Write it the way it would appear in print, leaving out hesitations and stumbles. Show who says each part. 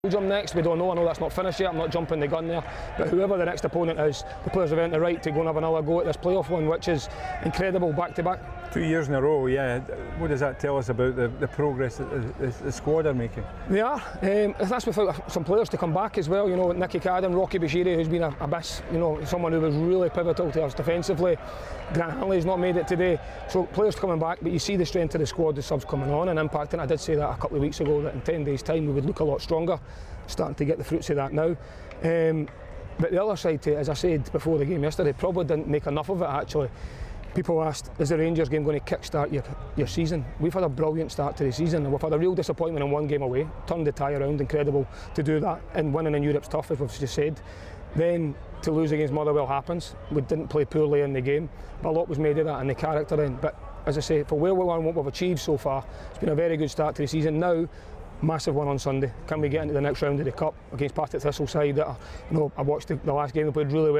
Speaker 1: Belgium next, we don't know. I know that's not finished yet, I'm not jumping the gun there, but whoever the next opponent is, the players have earned the right to go and have another go at this playoff one, which is incredible, back to back.
Speaker 2: 2 years in a row, yeah. What does that tell us about the progress that the squad are making?
Speaker 1: They are. That's without some players to come back as well. You know, Nicky Cadden, Rocky Bashiri, who's been a miss. You know, someone who was really pivotal to us defensively. Grant Hanley's not made it today. So players coming back, but you see the strength of the squad, the subs coming on and impacting. I did say that a couple of weeks ago, that in 10 days' time we would look a lot stronger. Starting to get the fruits of that now. But the other side to it, as I said before the game yesterday, probably didn't make enough of it actually. People asked, is the Rangers game going to kick-start your season? We've had a brilliant start to the season, and we've had a real disappointment in one game away. Turned the tie around, incredible to do that, and winning in Europe's tough, as we've just said. Then to lose against Motherwell happens. We didn't play poorly in the game, but a lot was made of that and the character in. But as I say, for where we are and what we've achieved so far, it's been a very good start to the season. Now, massive one on Sunday. Can we get into the next round of the Cup against Partick Thistle side that, I watched the last game, they played really well.